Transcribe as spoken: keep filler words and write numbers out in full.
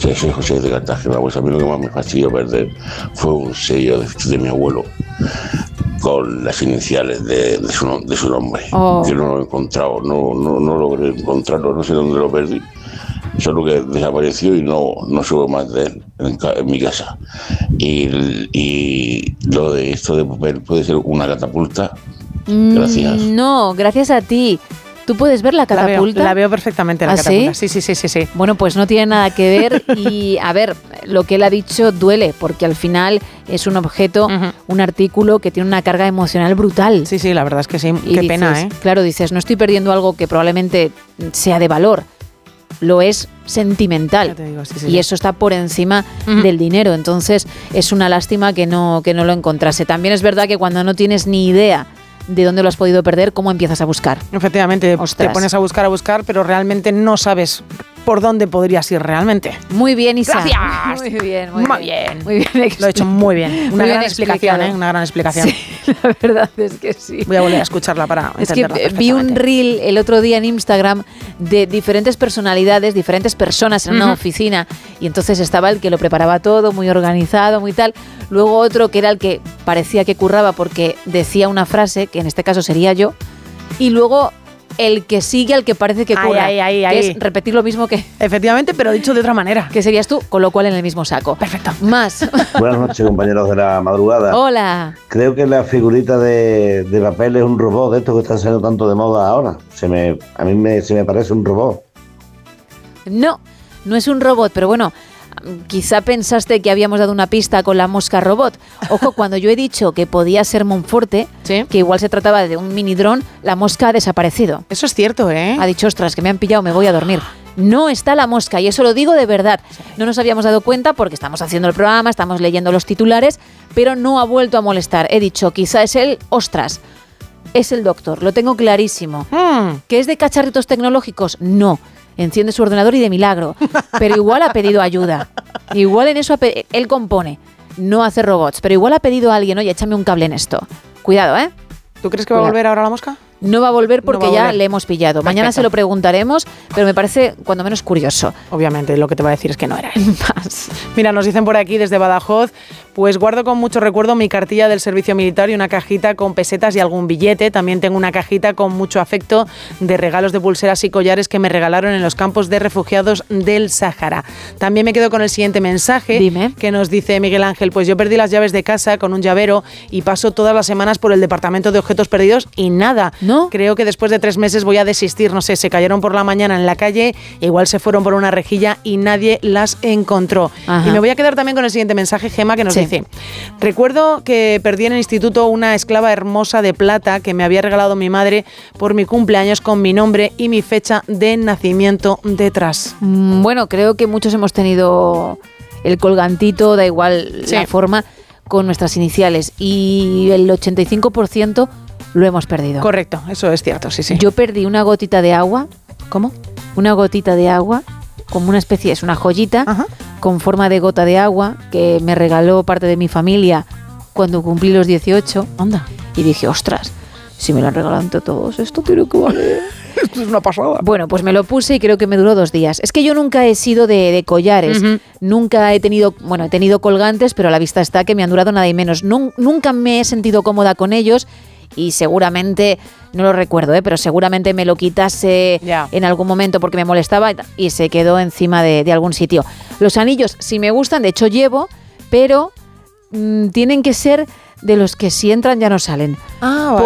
Sí, soy José de Cartagena. Pues a mí lo que más me fastidió perder fue un sello de, de mi abuelo con las iniciales de, de, su, de su nombre, oh. que no lo he encontrado, no, no, no logré encontrarlo, no sé dónde lo perdí, solo que desapareció y no, no supe más de él en, en mi casa. Y, y lo de esto de papel puede ser una catapulta. Gracias. Mm, no, gracias a ti. ¿Tú puedes ver la catapulta? La veo, la veo perfectamente, la ¿Ah, catapulta. ¿sí? Sí, sí, sí, sí, sí. Bueno, pues no tiene nada que ver y, a ver, lo que él ha dicho duele, porque al final es un objeto, uh-huh. un artículo que tiene una carga emocional brutal. Sí, sí, la verdad es que sí. Y Qué dices, pena, ¿eh? Claro, dices, no estoy perdiendo algo que probablemente sea de valor, lo es sentimental. Te digo, sí, sí, y sí. eso está por encima uh-huh. del dinero. Entonces, es una lástima que no, que no lo encontrase. También es verdad que cuando no tienes ni idea de dónde lo has podido perder, ¿cómo empiezas a buscar? Efectivamente, Ostras. te pones a buscar, a buscar, pero realmente no sabes por dónde podrías ir realmente. Muy bien, Isa. Gracias. Muy bien, muy, muy bien. bien. Muy bien. Lo he hecho muy bien. Una muy gran bien explicación, ¿eh? Una gran explicación. Sí, la verdad es que sí. Voy a volver a escucharla para es entenderla que vi un reel el otro día en Instagram de diferentes personalidades, diferentes personas en una uh-huh. oficina, y entonces estaba el que lo preparaba todo, muy organizado, muy tal. Luego otro que era el que parecía que curraba porque decía una frase, que en este caso sería yo, y luego el que sigue al que parece que curra, ay, ay, ay, que ay. es repetir lo mismo que... Efectivamente, pero dicho de otra manera. Que serías tú, con lo cual en el mismo saco. Perfecto. Más. Buenas noches, compañeros de la madrugada. Hola. Creo que la figurita de, de papel es un robot de estos que están saliendo tanto de moda ahora. Se me, a mí me, se me parece un robot. No, no es un robot, pero bueno... Quizá pensaste que habíamos dado una pista con la mosca robot. Ojo, cuando yo he dicho que podía ser Monforte, ¿sí? que igual se trataba de un mini dron, la mosca ha desaparecido. Eso es cierto, ¿eh? Ha dicho, ostras, que me han pillado, me voy a dormir. No está la mosca, y eso lo digo de verdad. No nos habíamos dado cuenta porque estamos haciendo el programa, estamos leyendo los titulares, pero no ha vuelto a molestar. He dicho, quizá es él, ostras, es el doctor, lo tengo clarísimo. Mm. ¿Que es de cacharritos tecnológicos? No. Enciende su ordenador y de milagro, pero igual ha pedido ayuda. Igual en eso pe- él compone, no hace robots, pero igual ha pedido a alguien, oye, échame un cable en esto. Cuidado, ¿eh? ¿Tú crees que va a volver ahora la mosca? No va a volver porque no va a ya volver. le hemos pillado. Perfecto. Mañana se lo preguntaremos, pero me parece cuando menos curioso. Obviamente, lo que te va a decir es que no era él. Mira, nos dicen por aquí desde Badajoz, pues guardo con mucho recuerdo mi cartilla del servicio militar y una cajita con pesetas y algún billete. También tengo una cajita con mucho afecto de regalos de pulseras y collares que me regalaron en los campos de refugiados del Sáhara. También me quedo con el siguiente mensaje. Dime. Que nos dice Miguel Ángel, pues yo perdí las llaves de casa con un llavero y paso todas las semanas por el departamento de objetos perdidos y nada. ¿No? Creo que después de tres meses voy a desistir, no sé, se cayeron por la mañana en la calle, igual se fueron por una rejilla y nadie las encontró. Ajá. Y me voy a quedar también con el siguiente mensaje, Gema, que nos sí. dice, recuerdo que perdí en el instituto una esclava hermosa de plata que me había regalado mi madre por mi cumpleaños con mi nombre y mi fecha de nacimiento detrás. Mm, bueno, creo que muchos hemos tenido el colgantito, da igual sí. la forma, con nuestras iniciales, y el ochenta y cinco por ciento lo hemos perdido. Correcto, eso es cierto, sí, sí. Yo perdí una gotita de agua. ¿Cómo? Una gotita de agua, como una especie, es una joyita, Ajá. con forma de gota de agua, que me regaló parte de mi familia cuando cumplí los dieciocho. Anda. Y dije, ostras, si me lo han regalado entre todos, esto tiene que valer. Esto es una pasada. Bueno, pues me lo puse y creo que me duró dos días. Es que yo nunca he sido de, de collares, Uh-huh. nunca he tenido, bueno, he tenido colgantes, pero a la vista está que me han durado nada y menos. Nun, nunca me he sentido cómoda con ellos. Y seguramente, no lo recuerdo, ¿eh? pero seguramente me lo quitase yeah. en algún momento porque me molestaba y se quedó encima de, de algún sitio. Los anillos sí me gustan, de hecho llevo, pero mmm, tienen que ser de los que si entran ya no salen. Ah, vale.